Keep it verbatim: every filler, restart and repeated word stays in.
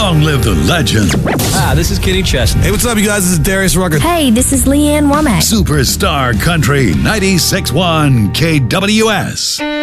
Long live the legend. Hi, this is Kenny Chesney. Hey, what's up, you guys? This is Darius Rucker. Hey, this is Leanne Womack. Superstar Country ninety-six point one K W S.